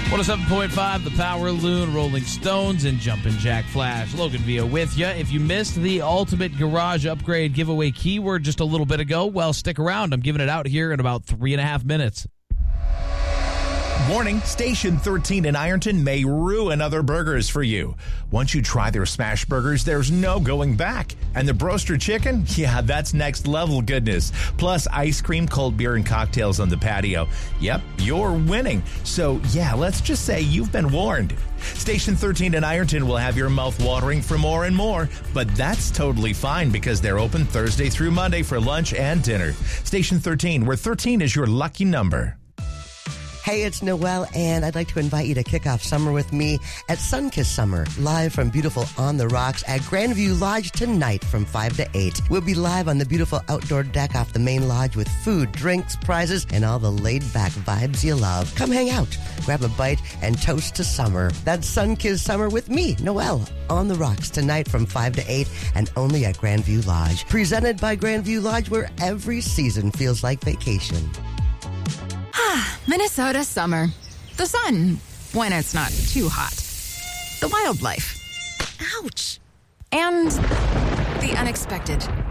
107.5, The Power Loon, Rolling Stones, and Jumpin' Jack Flash. Logan Villa with you. If you missed the Ultimate Garage Upgrade giveaway keyword just a little bit ago, well, stick around. I'm giving it out here in about 3.5 minutes. Warning, Station 13 in Ironton may ruin other burgers for you. Once you try their smash burgers, there's no going back. And the Broaster Chicken? Yeah, that's next level goodness. Plus ice cream, cold beer, and cocktails on the patio. Yep, you're winning. So yeah, let's just say you've been warned. Station 13 in Ironton will have your mouth watering for more and more, but that's totally fine because they're open Thursday through Monday for lunch and dinner. Station 13, where 13 is your lucky number. Hey, it's Noelle, and I'd like to invite you to kick off summer with me at Sunkissed Summer, live from beautiful On the Rocks at Grandview Lodge tonight from 5 to 8. We'll be live on the beautiful outdoor deck off the main lodge with food, drinks, prizes, and all the laid-back vibes you love. Come hang out, grab a bite, and toast to summer. That's Sunkissed Summer with me, Noelle, On the Rocks tonight from 5 to 8 and only at Grandview Lodge. Presented by Grandview Lodge, where every season feels like vacation. Minnesota summer. The sun, when it's not too hot. The wildlife. Ouch. And the unexpected.